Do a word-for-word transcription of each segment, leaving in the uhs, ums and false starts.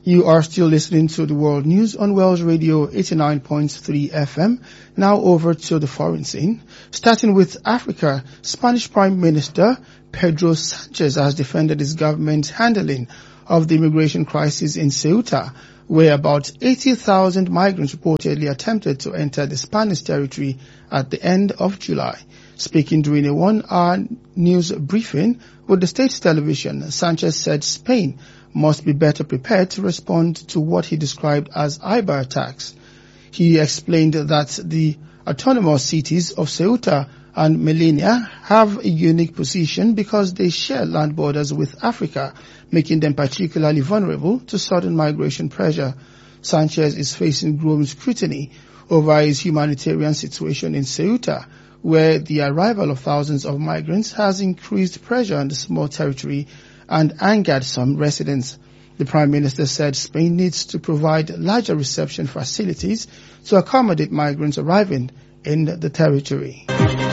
You are still listening to the World News on Wells Radio eighty-nine point three F M. Now over to the foreign scene. Starting with Africa, Spanish Prime Minister Pedro Sanchez has defended his government's handling of the immigration crisis in Ceuta, where about eighty thousand migrants reportedly attempted to enter the Spanish territory at the end of July. Speaking during a one-hour news briefing with the state television, Sanchez said Spain must be better prepared to respond to what he described as Iber attacks. He explained that the autonomous cities of Ceuta and Melilla have a unique position because they share land borders with Africa, making them particularly vulnerable to sudden migration pressure. Sanchez is facing growing scrutiny over his humanitarian situation in Ceuta, where the arrival of thousands of migrants has increased pressure on the small territory and angered some residents. The Prime Minister said Spain needs to provide larger reception facilities to accommodate migrants arriving in the territory.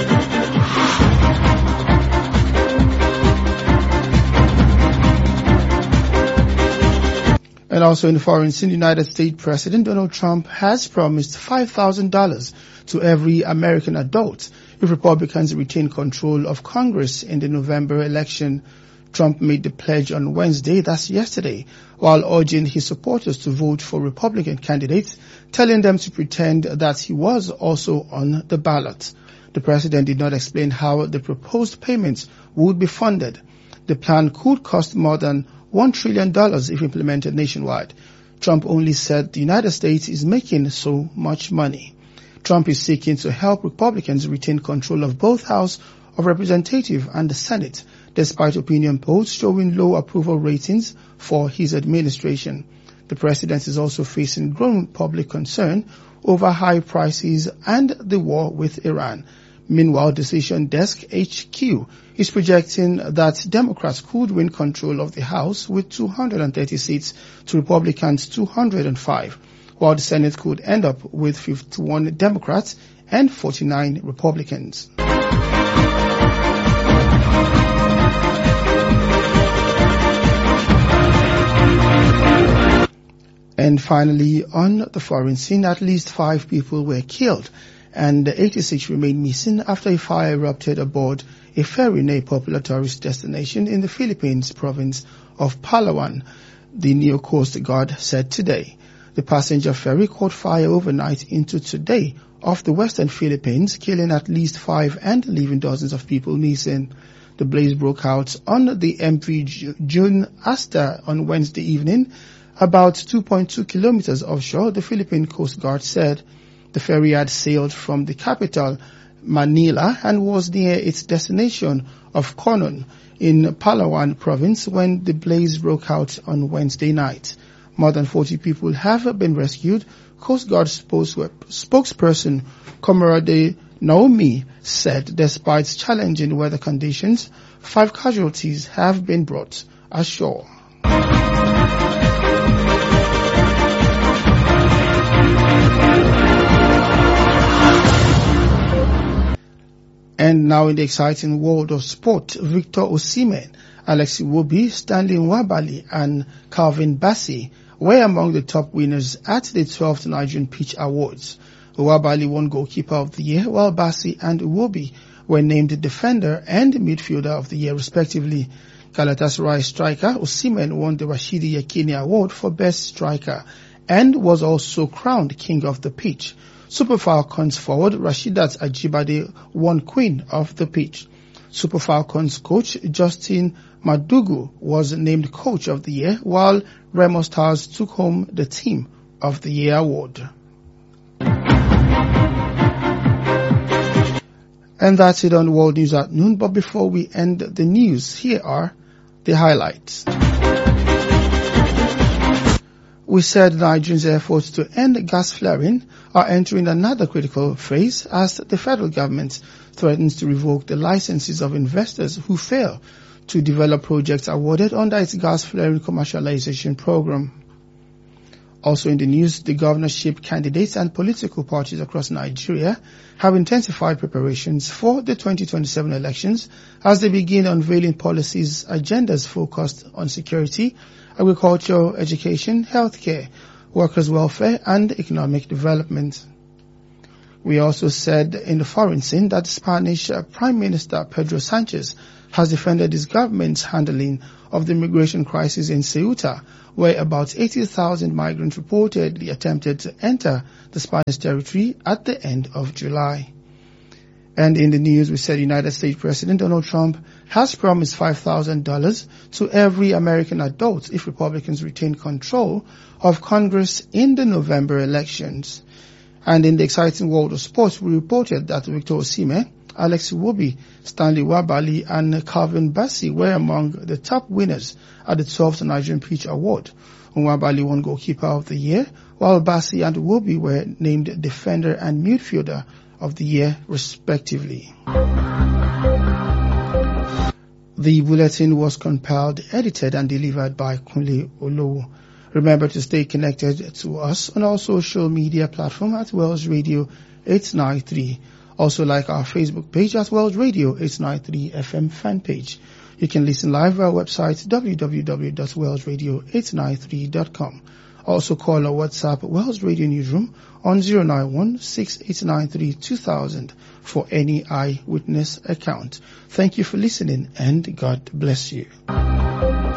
And also in the foreign scene, United States President Donald Trump has promised five thousand dollars to every American adult if Republicans retain control of Congress in the November election. Trump made the pledge on Wednesday, that's yesterday, while urging his supporters to vote for Republican candidates, telling them to pretend that he was also on the ballot. The president did not explain how the proposed payments would be funded. The plan could cost more than one trillion dollars if implemented nationwide. Trump only said the United States is making so much money. Trump is seeking to help Republicans retain control of both House of Representatives and the Senate, despite opinion polls showing low approval ratings for his administration. The president is also facing growing public concern over high prices and the war with Iran. Meanwhile, Decision Desk H Q is projecting that Democrats could win control of the House with two hundred thirty seats to Republicans' two hundred five, while the Senate could end up with fifty-one Democrats and forty-nine Republicans. And finally, on the foreign scene, at least five people were killed and eighty-six remain missing after a fire erupted aboard a ferry near a popular tourist destination in the Philippines province of Palawan, the Neo Coast Guard said today. The passenger ferry caught fire overnight into today off the western Philippines, killing at least five and leaving dozens of people missing. The blaze broke out on the M V June Asta on Wednesday evening, about two point two kilometers offshore, the Philippine Coast Guard said. The ferry had sailed from the capital, Manila, and was near its destination of Conon in Palawan province when the blaze broke out on Wednesday night. More than forty people have been rescued. Coast Guard spokesperson Comrade Naomi said despite challenging weather conditions, five casualties have been brought ashore. And now in the exciting world of sport, Victor Osimhen, Alex Iwobi, Stanley Nwabali and Calvin Bassey were among the top winners at the twelfth Nigerian Pitch Awards. Nwabali won Goalkeeper of the Year, while Bassey and Iwobi were named Defender and Midfielder of the Year respectively. Galatasaray striker Osimhen won the Rashidi Yekini Award for Best Striker and was also crowned King of the Pitch. Super Falcons forward Rashidat Ajibade won Queen of the Pitch. Super Falcons coach Justin Madugu was named Coach of the Year, while Remo Stars took home the Team of the Year award. And that's it on World News at Noon. But before we end the news, here are the highlights. We said Nigerians' efforts to end gas flaring are entering another critical phase as the federal government threatens to revoke the licenses of investors who fail to develop projects awarded under its gas flaring commercialization program. Also in the news, the governorship candidates and political parties across Nigeria have intensified preparations for the twenty twenty-seven elections as they begin unveiling policies, agendas focused on security, agriculture, education, healthcare, workers' welfare, and economic development. We also said in the foreign scene that Spanish Prime Minister Pedro Sanchez has defended his government's handling of the immigration crisis in Ceuta, where about eighty thousand migrants reportedly attempted to enter the Spanish territory at the end of July. And in the news, we said United States President Donald Trump has promised five thousand dollars to every American adult if Republicans retain control of Congress in the November elections. And in the exciting world of sports, we reported that Victor Osimhen, Alex Iwobi, Stanley Wabali, and Calvin Bassey were among the top winners at the twelfth Nigerian Pitch Award. Wabali won Goalkeeper of the Year, while Bassey and Iwobi were named Defender and Midfielder of the Year, respectively. The bulletin was compiled, edited, and delivered by Kunle Olowo. Remember to stay connected to us on our social media platform at Wells Radio eight ninety-three. Also like our Facebook page at Wells Radio eight ninety-three F M fan page. You can listen live via our website w w w dot wells radio eight ninety-three dot com. Also call or WhatsApp Wells Radio Newsroom on zero nine one, six eight nine three, two thousand for any eyewitness account. Thank you for listening and God bless you.